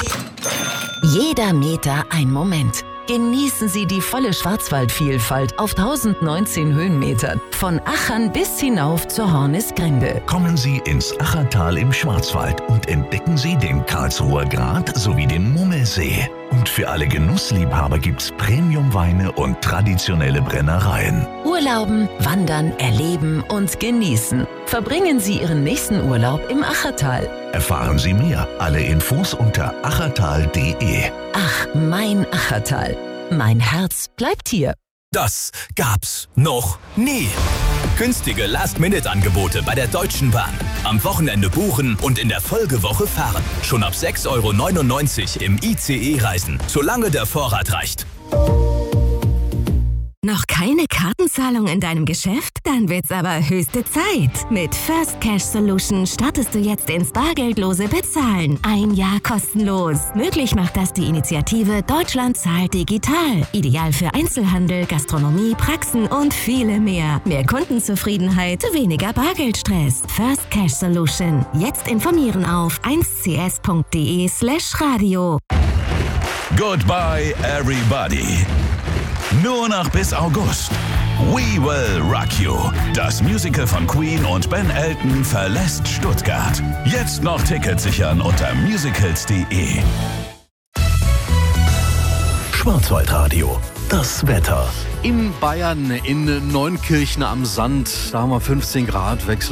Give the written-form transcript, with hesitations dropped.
Jeder Meter ein Moment. Genießen Sie die volle Schwarzwaldvielfalt auf 1019 Höhenmetern. Von Achern bis hinauf zur Hornisgrinde. Kommen Sie ins Achertal im Schwarzwald und entdecken Sie den Karlsruher Grat sowie den Mummelsee. Und für alle Genussliebhaber gibt's Premiumweine und traditionelle Brennereien. Urlauben, wandern, erleben und genießen. Verbringen Sie Ihren nächsten Urlaub im Achertal. Erfahren Sie mehr. Alle Infos unter achertal.de. Ach, mein Achertal. Mein Herz bleibt hier. Das gab's noch nie. Günstige Last-Minute-Angebote bei der Deutschen Bahn. Am Wochenende buchen und in der Folgewoche fahren. Schon ab 6,99 € im ICE-Reisen, solange der Vorrat reicht. Noch keine Kartenzahlung in deinem Geschäft? Dann wird's aber höchste Zeit. Mit First Cash Solution startest du jetzt ins bargeldlose Bezahlen. 1 Jahr kostenlos. Möglich macht das die Initiative Deutschland zahlt digital. Ideal für Einzelhandel, Gastronomie, Praxen und viele mehr. Mehr Kundenzufriedenheit, weniger Bargeldstress. First Cash Solution. Jetzt informieren auf 1cs.de/radio. Goodbye, everybody. Nur noch bis August. We Will Rock You. Das Musical von Queen und Ben Elton verlässt Stuttgart. Jetzt noch Tickets sichern unter musicals.de. Schwarzwaldradio. Das Wetter. In Bayern, in Neunkirchen am Sand, da haben wir 15 Grad, Wechsel